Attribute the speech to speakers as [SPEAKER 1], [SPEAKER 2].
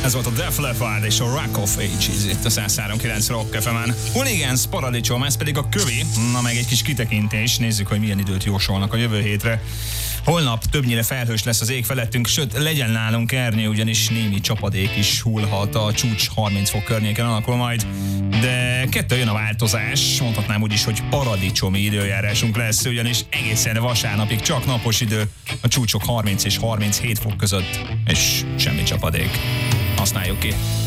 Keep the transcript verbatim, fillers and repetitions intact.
[SPEAKER 1] Ez volt a Def Leppard és a Rock of Ages itt a száz három kilenc Rock ef emen. Hooligans, paradicsom, ez pedig a kövi. Na meg egy kis kitekintés, nézzük, hogy milyen időt jósolnak a jövő hétre. Holnap többnyire felhős lesz az ég felettünk, sőt legyen nálunk ernyő, ugyanis némi csapadék is hullhat, a csúcs harminc fok környéken alakul majd. De kettő jön a változás, mondhatnám úgy is, hogy paradicsomi időjárásunk lesz, ugyanis egészen vasárnapig csak napos idő, a csúcsok harminc és harminchét fok között, és semmi csapadék. Használjuk ki!